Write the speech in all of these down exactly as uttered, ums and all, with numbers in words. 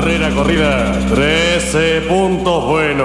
Carrera corrida, trece puntos buenos.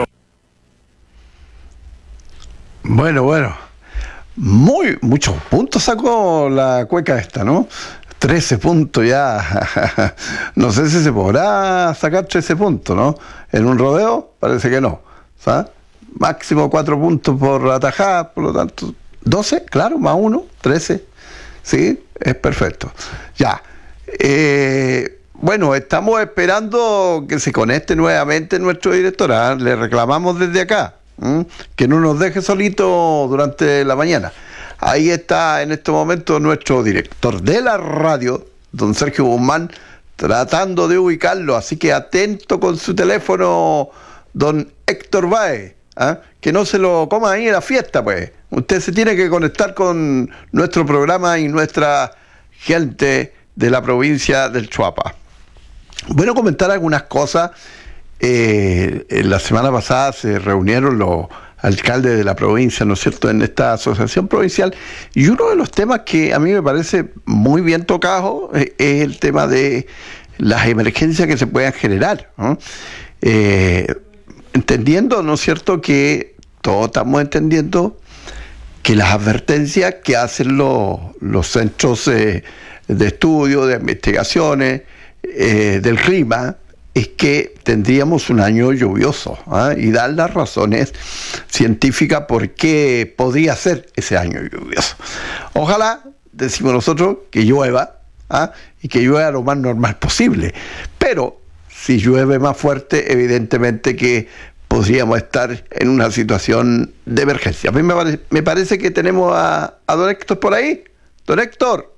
Bueno, bueno. Muy, muchos puntos sacó la cueca esta, ¿no? trece puntos ya. No sé si se podrá sacar trece puntos, ¿no? En un rodeo, parece que no. ¿Sabes? Máximo cuatro puntos por atajada, por lo tanto, doce, claro, más uno, trece. Sí, es perfecto. Ya. Eh, bueno, estamos esperando que se conecte nuevamente nuestro director. ¿eh? Le reclamamos desde acá, ¿m? que no nos deje solito durante la mañana. Ahí está en este momento nuestro director de la radio, don Sergio Guzmán, tratando de ubicarlo. Así que atento con su teléfono, don Héctor Baez. ¿eh? Que no se lo coma ahí en la fiesta, pues. Usted se tiene que conectar con nuestro programa y nuestra gente de la provincia del Chuapa. Bueno, comentar algunas cosas. Eh, la semana pasada se reunieron los alcaldes de la provincia, ¿no es cierto?, en esta asociación provincial, y uno de los temas que a mí me parece muy bien tocado eh, es el tema de las emergencias que se puedan generar, ¿no? Eh, entendiendo, ¿no es cierto?, que todos estamos entendiendo que las advertencias que hacen los, los centros eh, de estudio, de investigaciones, eh, del clima, es que tendríamos un año lluvioso, ¿eh? y dar las razones científicas por qué podría ser ese año lluvioso. Ojalá, decimos nosotros, que llueva, ¿eh? y que llueva lo más normal posible, pero si llueve más fuerte, evidentemente que podríamos estar en una situación de emergencia. A mí me, pare, me parece que tenemos a, a don Héctor por ahí. Don Héctor.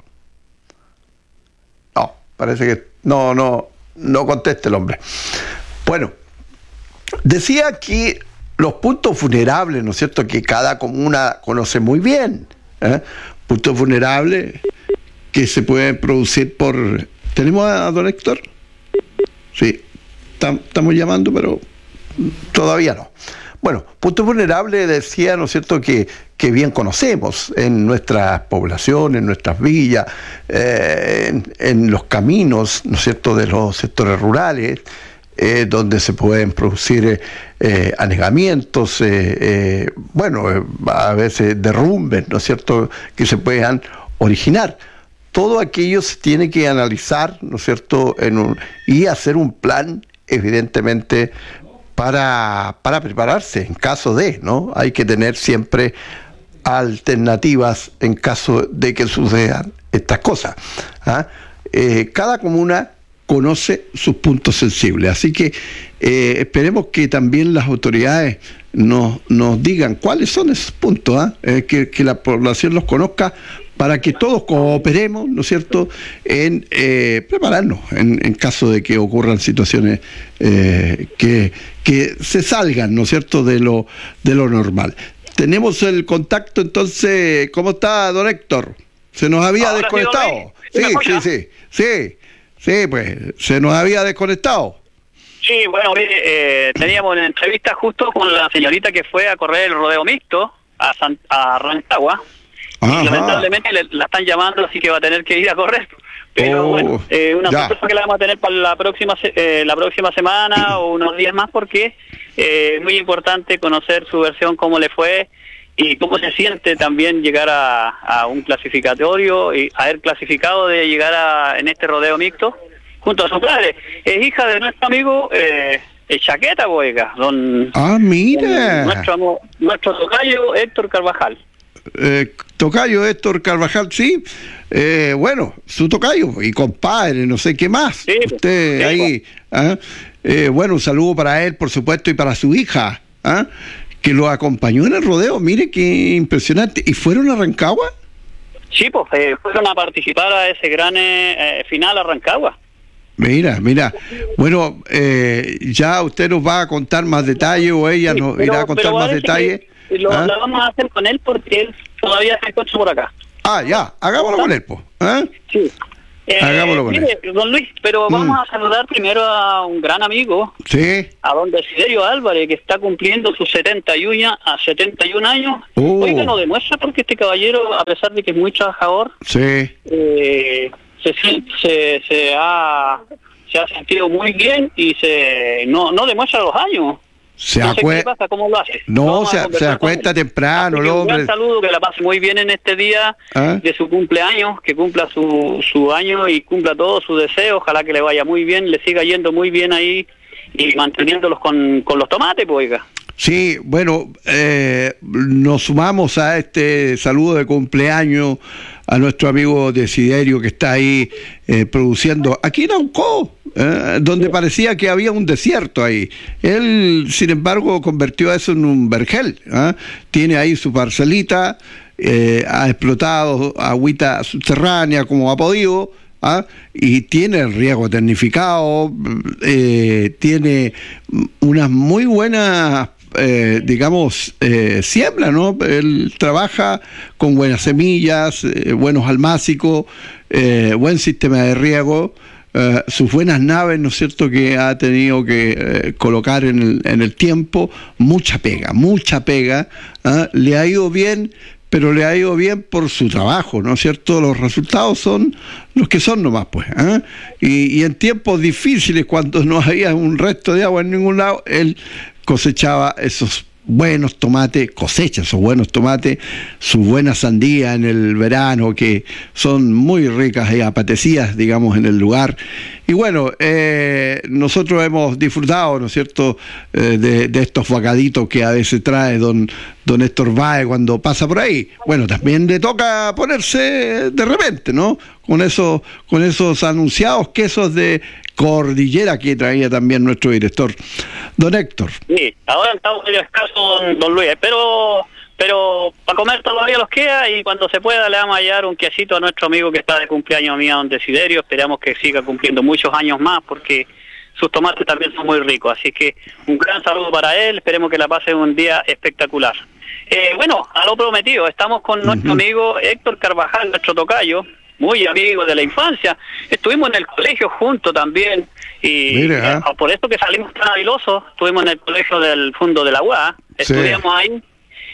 No, parece que no, no, no conteste el hombre. Bueno, decía que los puntos vulnerables, ¿no es cierto?, que cada comuna conoce muy bien. ¿eh? Puntos vulnerables que se pueden producir por... ¿Tenemos a, a don Héctor? Sí, tam, estamos llamando, pero todavía no. Bueno, puntos vulnerables decía, ¿no es cierto?, que, que bien conocemos en nuestras poblaciones, en nuestras villas, eh, en, en los caminos, ¿no es cierto?, de los sectores rurales, eh, donde se pueden producir eh, anegamientos, eh, eh, bueno, eh, a veces derrumbes, ¿no es cierto?, que se puedan originar. Todo aquello se tiene que analizar, ¿no es cierto?, en un, y hacer un plan, evidentemente, para, para prepararse en caso de, ¿no? Hay que tener siempre alternativas en caso de que sucedan estas cosas. ¿ah? Eh, cada comuna conoce sus puntos sensibles, así que eh, esperemos que también las autoridades nos, nos digan cuáles son esos puntos, ¿ah? eh, que, que la población los conozca, para que todos cooperemos, ¿no es cierto?, en eh, prepararnos en, en caso de que ocurran situaciones eh, que, que se salgan, ¿no es cierto?, de lo, de lo normal. Tenemos el contacto, entonces, ¿cómo está, don Héctor? ¿Se nos había Ahora desconectado? Sí, sí, sí, sí, sí, sí, pues, se nos había desconectado. Sí, bueno, mire, eh, teníamos una entrevista justo con la señorita que fue a correr el rodeo mixto a, San, a Rancagua. Y lamentablemente le, la están llamando, así que va a tener que ir a correr. Pero oh, bueno, eh, una próxima que la vamos a tener para la próxima eh, la próxima semana o unos días más, porque eh, es muy importante conocer su versión, cómo le fue y cómo se siente también llegar a, a un clasificatorio y haber clasificado de llegar a en este rodeo mixto junto a su padre. Es hija de nuestro amigo eh, el Chaqueta, boiga, don, ah, mira. don nuestro, nuestro tocayo Héctor Carvajal. Eh, tocayo Héctor Carvajal, sí, eh, bueno, su tocayo y compadre, no sé qué más. Sí, usted sí, ahí, ¿ah? eh, bueno, un saludo para él, por supuesto, y para su hija, ¿ah? que lo acompañó en el rodeo. Mire qué impresionante. ¿Y fueron a Rancagua? Sí, pues eh, fueron a participar a ese gran eh, final a Rancagua. Mira, mira, bueno, eh, ya usted nos va a contar más detalles, o ella sí, nos pero, irá a contar más detalles. Lo, ¿Ah? lo vamos a hacer con él porque él todavía se encuentra por acá. Ah, ya, hagámoslo con él, pues. ¿eh? Sí. Eh, Hagámoslo con mire, él. Don Luis, pero vamos mm. a saludar primero a un gran amigo, sí, a don Desiderio Álvarez, que está cumpliendo sus setenta y uno años. Uh. Oiga, no demuestra, porque este caballero, a pesar de que es muy trabajador, sí, eh, se, se, se ha se ha sentido muy bien y se no no demuestra los años. Se no sé acue... qué pasa, cómo lo hace. No, se, se acuesta temprano, el hombre. Un gran saludo, que la pase muy bien en este día ¿Ah? de su cumpleaños, que cumpla su, su año y cumpla todos sus deseos. Ojalá que le vaya muy bien, le siga yendo muy bien ahí y manteniéndolos con, con los tomates, pues, oiga. Sí, bueno, eh, nos sumamos a este saludo de cumpleaños a nuestro amigo Desiderio, que está ahí eh, produciendo aquí en Aucó, eh, donde parecía que había un desierto ahí. Él, sin embargo, convirtió eso en un vergel. ¿eh? Tiene ahí su parcelita, eh, ha explotado agüita subterránea como ha podido, ¿ah? Y tiene el riego tecnificado, eh, tiene unas muy buenas Eh, digamos, eh, siembra, ¿no? Él trabaja con buenas semillas, eh, buenos almácigos, eh, buen sistema de riego, eh, sus buenas naves, ¿no es cierto?, que ha tenido que eh, colocar en el, en el tiempo, mucha pega, mucha pega, ¿eh? Le ha ido bien, pero le ha ido bien por su trabajo, ¿no es cierto? Los resultados son los que son nomás, pues. ¿eh? Y, y en tiempos difíciles, cuando no había un resto de agua en ningún lado, él cosechaba esos buenos tomates, cosecha esos buenos tomates, sus buenas sandías en el verano, que son muy ricas y apetecidas, digamos, en el lugar. Y bueno, eh, nosotros hemos disfrutado, ¿no es cierto?, eh, de, de estos bocaditos que a veces trae don, don Héctor Bae cuando pasa por ahí. Bueno, también le toca ponerse de repente, ¿no?, con esos, con esos anunciados quesos de cordillera que traía también nuestro director, don Héctor. Sí, ahora estamos medio escasos, don, don Luis, pero pero para comer todavía los queda, y cuando se pueda le vamos a hallar un quesito a nuestro amigo que está de cumpleaños mío, don Desiderio. Esperamos que siga cumpliendo muchos años más, porque sus tomates también son muy ricos, así que un gran saludo para él, esperemos que la pase un día espectacular. Eh, bueno, a lo prometido, estamos con nuestro uh-huh. amigo Héctor Carvajal, nuestro tocayo, muy amigo de la infancia. Estuvimos en el colegio juntos también, y Mira, ¿eh? por eso que salimos tan habilosos. Estuvimos en el colegio del Fondo de la U A, estudiamos sí. ahí,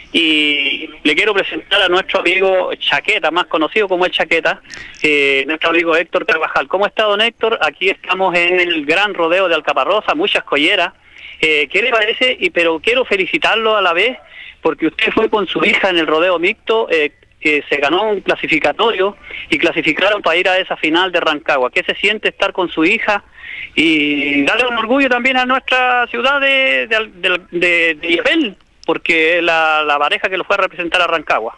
y le quiero presentar a nuestro amigo Chaqueta, más conocido como el Chaqueta, eh, nuestro amigo Héctor Carvajal. ¿Cómo está, don Héctor? Aquí estamos en el gran rodeo de Alcaparrosa, muchas colleras. Eh, ¿Qué le parece? Y pero quiero felicitarlo a la vez, porque usted fue con su hija en el rodeo mixto, eh, que se ganó un clasificatorio y clasificaron para ir a esa final de Rancagua. ¿Qué se siente estar con su hija? Y darle un orgullo también a nuestra ciudad de, de, de, de, de Yapel, porque es la, la pareja que lo fue a representar a Rancagua.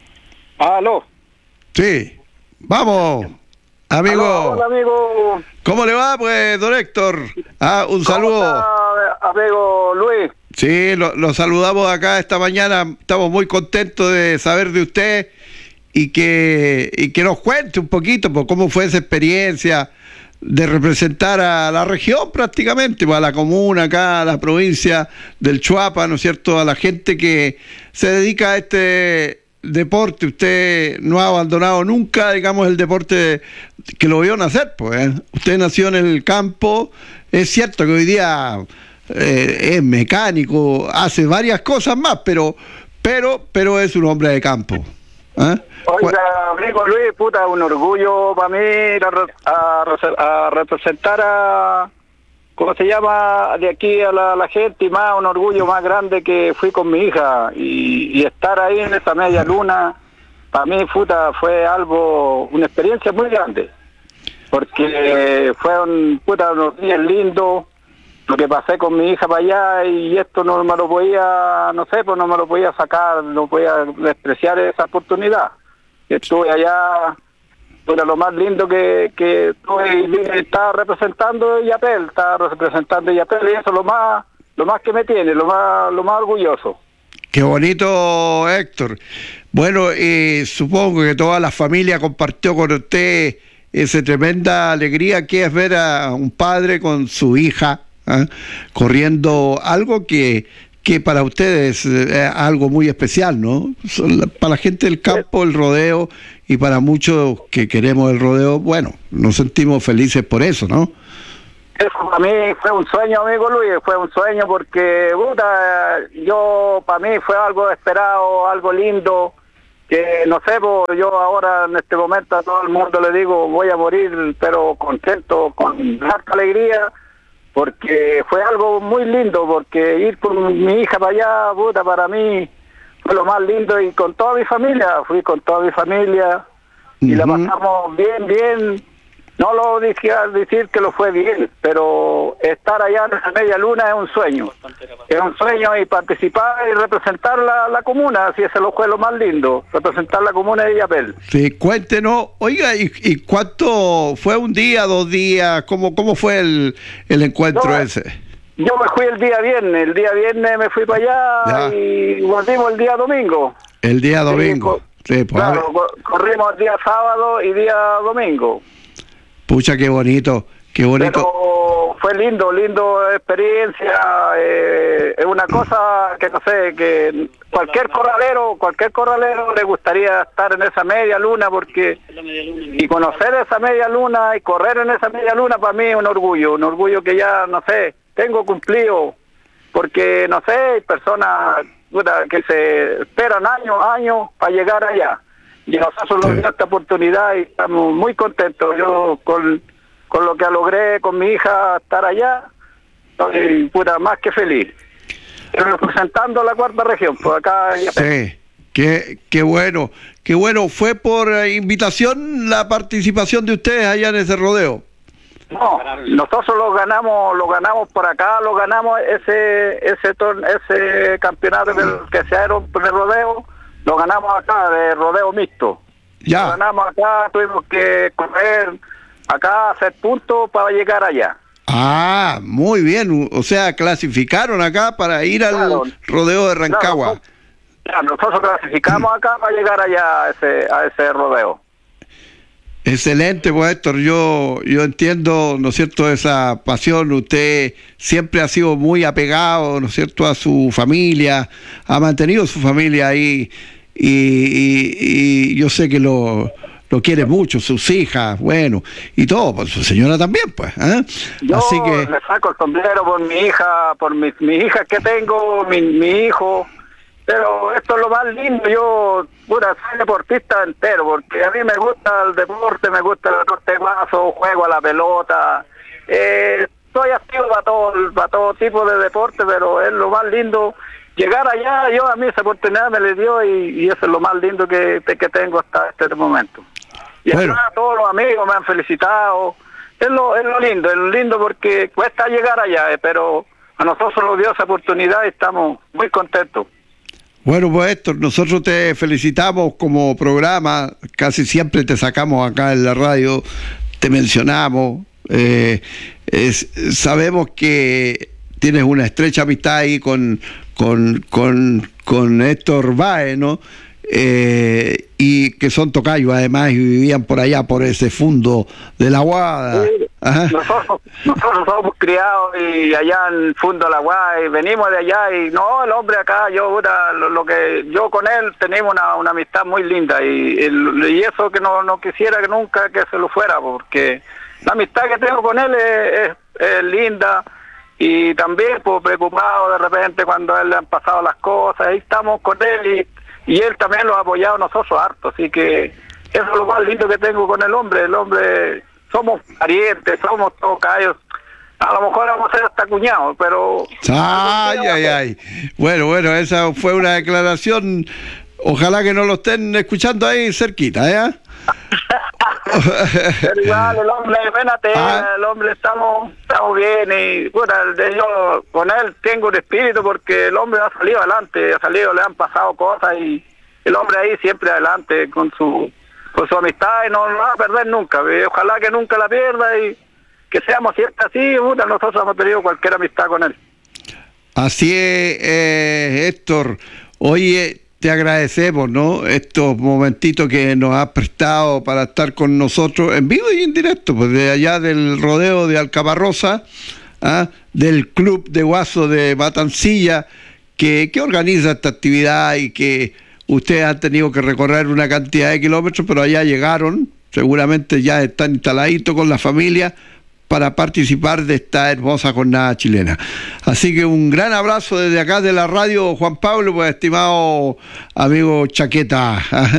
Aló. Sí, vamos, amigo. Aló, hola, amigo. ¿Cómo le va, pues, don Héctor? Ah, un saludo. Está, amigo Luis? Sí, lo, lo saludamos acá esta mañana. Estamos muy contentos de saber de usted y que y que nos cuente un poquito por cómo fue esa experiencia de representar a la región prácticamente, a la comuna acá, a la provincia del Chuapa, ¿no es cierto?, a la gente que se dedica a este deporte. Usted no ha abandonado nunca, digamos, el deporte que lo vio nacer, pues, ¿eh? Usted nació en el campo. Es cierto que hoy día eh, es mecánico, hace varias cosas más, pero pero pero es un hombre de campo. ¿eh? Oiga, amigo Luis, puta, un orgullo para mí ir a, a, a representar a, ¿cómo se llama?, de aquí a la, la gente, y más un orgullo más grande que fui con mi hija, y, y estar ahí en esa media luna, para mí, puta, fue algo, una experiencia muy grande, porque fue un, puta, unos días lindos, lo que pasé con mi hija para allá, y esto no me lo podía, no sé, pues no me lo podía sacar, no podía despreciar esa oportunidad. Estuve allá, era lo más lindo que, que estuve, estaba representando Yapel, estaba representando Yapel, y eso es lo más, lo más que me tiene, lo más, lo más orgulloso. Qué bonito, Héctor. Bueno, eh, supongo que toda la familia compartió con usted esa tremenda alegría que es ver a un padre con su hija, ¿eh? corriendo algo que que para ustedes es eh, algo muy especial, ¿no? Para la gente del campo, el rodeo, y para muchos que queremos el rodeo, bueno, nos sentimos felices por eso, ¿no? Eso para mí fue un sueño, amigo Luis, fue un sueño porque, puta, yo, para mí fue algo esperado, algo lindo, que no sé, pues, yo ahora en este momento a todo el mundo le digo voy a morir, pero contento, con harta alegría, porque fue algo muy lindo, porque ir con mi hija para allá, puta, para mí fue lo más lindo, y con toda mi familia, fui con toda mi familia, y uh-huh. la pasamos bien, bien. No lo dije al decir que lo fue bien, pero estar allá en esa media luna es un sueño. Es un sueño, y participar y representar la, la comuna, así ese lo fue lo más lindo, representar la comuna de Illapel. Sí, cuéntenos, oiga, ¿y, y cuánto fue? ¿Un día, dos días? ¿Cómo, cómo fue el, el encuentro no, ese? Yo me fui el día viernes, el día viernes me fui para allá ya. Y volvimos el día domingo. El día domingo. Sí, sí, pues, claro, corrimos el día sábado y día domingo. Pucha, qué bonito, qué bonito. Pero fue lindo, lindo experiencia, eh, es una cosa que no sé, que cualquier corralero, cualquier corralero le gustaría estar en esa media luna, porque y conocer esa media luna y correr en esa media luna para mí es un orgullo, un orgullo que ya, no sé, tengo cumplido, porque no sé, hay personas puta, que se esperan años, años para llegar allá. Y nosotros nos dio esta oportunidad y estamos muy contentos. Yo con, con lo que logré con mi hija estar allá, estoy puta, más que feliz. Representando la cuarta región, pues acá. Sí, qué, qué bueno, qué bueno. ¿Fue por eh, invitación la participación de ustedes allá en ese rodeo? No, nosotros lo ganamos, lo ganamos por acá, lo ganamos ese ese torne, ese campeonato que, que se dieron de rodeo. Lo ganamos acá, de rodeo mixto. Ya. Lo ganamos acá, tuvimos que correr acá, hacer puntos para llegar allá. Ah, muy bien. O sea, clasificaron acá para ir claro, al rodeo de Rancagua. Claro, claro, nosotros clasificamos acá para llegar allá a ese, a ese rodeo. Excelente, pues Héctor, yo yo entiendo, ¿no es cierto?, esa pasión. Usted siempre ha sido muy apegado, ¿no es cierto?, a su familia, ha mantenido su familia ahí, y, y, y yo sé que lo, lo quiere mucho, sus hijas, bueno, y todo, pues su señora también, pues. ¿eh? Yo Así que le saco el sombrero por mi hija, por mis, mis hijas que tengo, mi, mi hijo. Pero esto es lo más lindo, yo pura, soy deportista entero, porque a mí me gusta el deporte, me gusta el deporte de guaso, juego a la pelota, eh, soy activo para todo, para todo tipo de deporte, pero es lo más lindo, llegar allá, yo a mí esa oportunidad me le dio, y, y eso es lo más lindo que, que tengo hasta este momento. Y bueno, acá todos los amigos me han felicitado, es lo, es lo lindo, es lo lindo porque cuesta llegar allá, eh, pero a nosotros nos dio esa oportunidad y estamos muy contentos. Bueno, pues Héctor, nosotros te felicitamos como programa, casi siempre te sacamos acá en la radio, te mencionamos, eh, es, sabemos que tienes una estrecha amistad ahí con, con, con, con Héctor Báez, ¿no? Eh, y que son tocayos además y vivían por allá, por ese fundo de la Guada. Sí, nosotros, nosotros somos criados y allá en el fundo de la Guada, y venimos de allá, y no, el hombre acá, yo lo, lo que yo con él tenemos una, una amistad muy linda, y, el, y eso que no, no quisiera que nunca que se lo fuera, porque la amistad que tengo con él es, es, es linda, y también pues preocupado de repente cuando a él le han pasado las cosas, ahí estamos con él, y y él también lo ha apoyado a nosotros harto, así que eso es lo más lindo que tengo con el hombre. El hombre, somos parientes, somos tocayos, a lo mejor vamos a ser hasta cuñados, pero... Ay, ay, ay. Bueno, bueno, esa fue una declaración, ojalá que no lo estén escuchando ahí cerquita, ¿eh? Pero igual, el hombre, espérate, ah. el hombre estamos, estamos bien, y bueno, yo con él tengo un espíritu, porque el hombre ha salido adelante, ha salido, le han pasado cosas, y el hombre ahí siempre adelante con su con su amistad, y no, no va a perder nunca, y ojalá que nunca la pierda, y que seamos siempre así. Puta, nosotros hemos tenido cualquier amistad con él. Así es, eh, Héctor. Oye, te agradecemos, ¿no?, estos momentitos que nos has prestado para estar con nosotros en vivo y en directo, pues de allá del rodeo de Alcaparrosa, ¿ah?, del Club de Guaso de Matancilla, que, que organiza esta actividad, y que ustedes han tenido que recorrer una cantidad de kilómetros, pero allá llegaron, seguramente ya están instaladitos con la familia para participar de esta hermosa jornada chilena. Así que un gran abrazo desde acá de la radio, Juan Pablo, pues estimado amigo Chaqueta.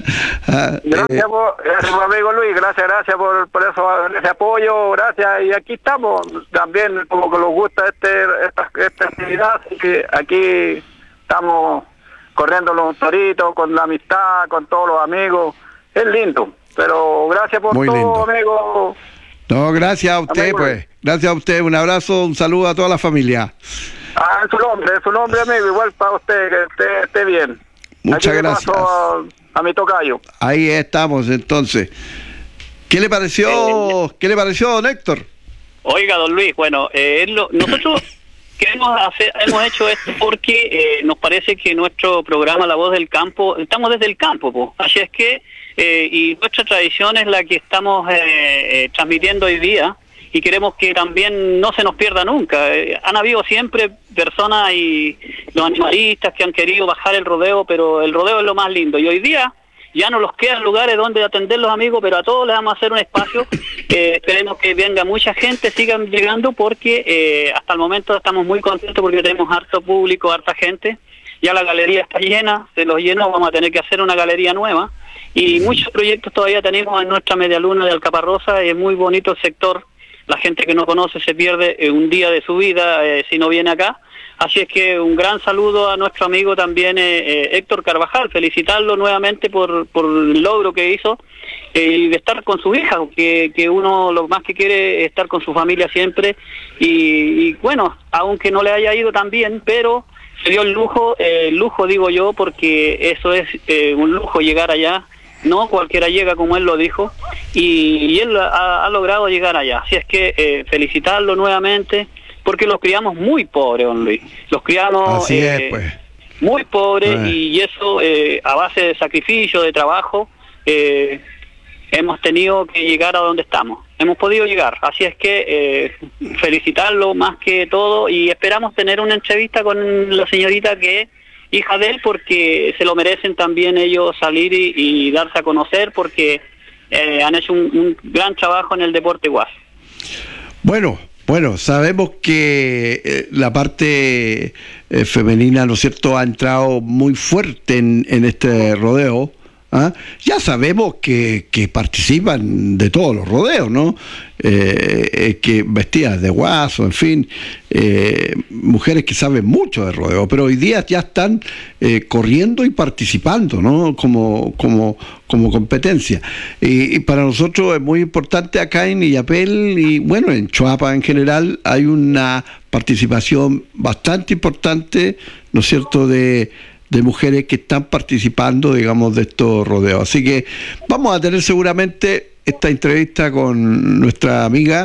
Gracias, por, gracias amigo Luis, gracias, gracias por, por eso, ese apoyo, gracias, y aquí estamos, también como que nos gusta este esta, esta actividad, así que aquí estamos corriendo los toritos, con la amistad, con todos los amigos, es lindo, pero gracias por Muy todo, lindo. amigo. No, gracias a usted, Amigo. pues, gracias a usted, un abrazo, un saludo a toda la familia. Ah, en su nombre, en su nombre, amigo, igual para usted, que esté, esté bien. Muchas Aquí le gracias. paso A, a mi tocayo. Ahí estamos, entonces. ¿Qué le pareció, Eh, qué le pareció, don Héctor? Oiga, don Luis, bueno, eh, lo, nosotros queremos hacer, hemos hecho esto porque eh, nos parece que nuestro programa La Voz del Campo, estamos desde el campo, pues, así es que, eh, y nuestra tradición es la que estamos eh, eh, transmitiendo hoy día, y queremos que también no se nos pierda nunca. Eh, han habido siempre personas y los animalistas que han querido bajar el rodeo, pero el rodeo es lo más lindo, y hoy día ya no nos quedan lugares donde atender los amigos, pero a todos les vamos a hacer un espacio. Eh, esperemos que venga mucha gente, sigan llegando, porque eh, hasta el momento estamos muy contentos porque tenemos harto público, harta gente. Ya la galería está llena, se los llenó, vamos a tener que hacer una galería nueva. Y muchos proyectos todavía tenemos en nuestra media luna de Alcaparrosa, es muy bonito el sector. La gente que no conoce se pierde eh, un día de su vida eh, si no viene acá. Así es que un gran saludo a nuestro amigo también eh, eh, Héctor Carvajal, felicitarlo nuevamente por, por el logro que hizo eh, y de estar con su hija, que, que uno lo más que quiere es estar con su familia siempre, y, y bueno, aunque no le haya ido tan bien, pero se dio el lujo, eh, el lujo digo yo, porque eso es eh, un lujo llegar allá, no cualquiera llega como él lo dijo, y, y él ha, ha logrado llegar allá, así es que eh, felicitarlo nuevamente, porque los criamos muy pobres, don Luis. Los criamos Así eh, es, pues. muy pobres, Eh. y eso eh, a base de sacrificio, de trabajo, eh, hemos tenido que llegar a donde estamos. Hemos podido llegar. Así es que eh, felicitarlo más que todo, y esperamos tener una entrevista con la señorita que es hija de él, porque se lo merecen también ellos salir y, y darse a conocer, porque eh, han hecho un, un gran trabajo en el deporte guaso. Bueno, bueno, sabemos que eh, la parte eh, femenina, ¿no es cierto?, ha entrado muy fuerte en, en este rodeo. ¿Ah? Ya sabemos que, que participan de todos los rodeos, ¿no? Eh, eh, que vestidas de guaso, en fin, eh, mujeres que saben mucho de rodeo, pero hoy día ya están eh, corriendo y participando, ¿no? Como, como, como competencia. Y, y para nosotros es muy importante acá en Illapel y bueno, en Choapa en general hay una participación bastante importante, ¿no es cierto?, de de mujeres que están participando, digamos, de estos rodeos. Así que vamos a tener seguramente esta entrevista con nuestra amiga,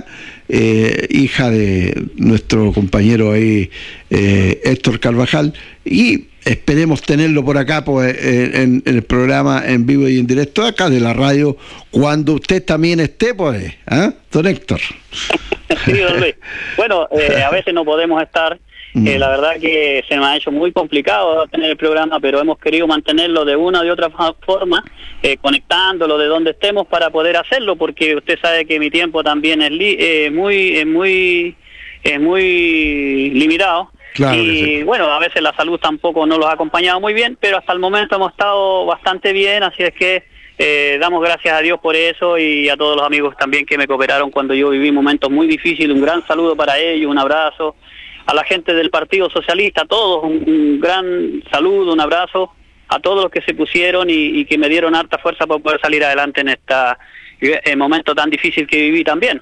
eh, hija de nuestro compañero ahí, eh, Héctor Carvajal, y esperemos tenerlo por acá, pues, en, en el programa en vivo y en directo acá de la radio, cuando usted también esté, pues, ¿eh? Don Héctor. Sí, don Luis. Bueno, eh, a veces no podemos estar. Eh, la verdad que se me ha hecho muy complicado tener el programa, pero hemos querido mantenerlo de una o de otra forma, eh, conectándolo de donde estemos para poder hacerlo, porque usted sabe que mi tiempo también es li eh, muy es muy es muy limitado. Claro, y sí. Bueno, a veces la salud tampoco nos los ha acompañado muy bien, pero hasta el momento hemos estado bastante bien, así es que eh, damos gracias a Dios por eso, y a todos los amigos también que me cooperaron cuando yo viví momentos muy difíciles. Un gran saludo para ellos, un abrazo. A la gente del Partido Socialista, a todos, un, un gran saludo, un abrazo a todos los que se pusieron y, y que me dieron harta fuerza para poder salir adelante en este momento tan difícil que viví también.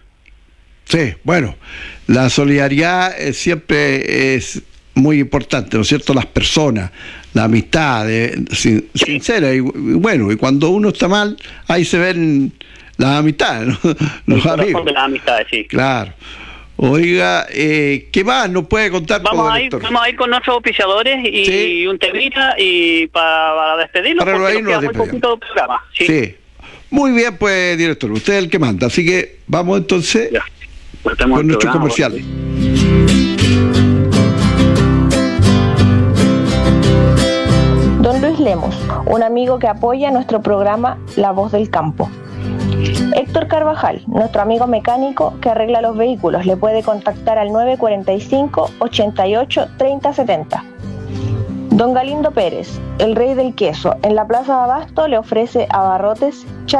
Sí, bueno, la solidaridad eh, siempre es muy importante, ¿no es cierto? Las personas, la amistad, eh, sin, Sí. sincera, y, y bueno, y cuando uno está mal, ahí se ven las amistades, ¿no? Los El corazón amigos. de las amistades, sí. Claro. Oiga, eh, ¿qué más nos puede contar? Vamos don a ir, Héctor? vamos a ir con nuestros auspiciadores y, Sí. y un temita y para, para despedirnos, Para porque irnos nos queda muy despedimos. poquito de programa. Sí. Sí. Muy bien, pues, director, usted es el que manda, así que vamos entonces Ya. Cortemos con el nuestros programa, comerciales. Don Luis Lemos, un amigo que apoya nuestro programa La Voz del Campo. Héctor Carvajal, nuestro amigo mecánico que arregla los vehículos, le puede contactar al nueve cuatro cinco, ochenta y ocho, treinta setenta. Don Galindo Pérez, el rey del queso, en la Plaza de Abasto le ofrece abarrotes,